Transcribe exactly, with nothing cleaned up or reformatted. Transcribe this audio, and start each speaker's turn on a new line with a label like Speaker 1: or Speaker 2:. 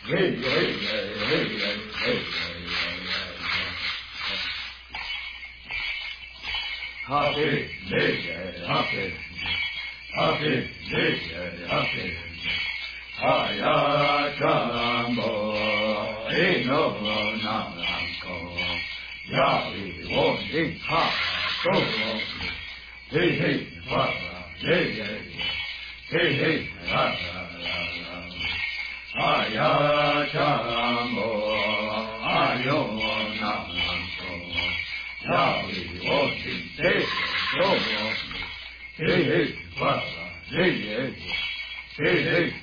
Speaker 1: Happy, happy, happy, happy. Ayakambo, ino nanako, yavi wonti ha, so hey hey, ha, hey hey, hey hey, ha, ayakambo, ayo nanako, yavi wonti hey, so hey hey, ha, hey hey, hey hey.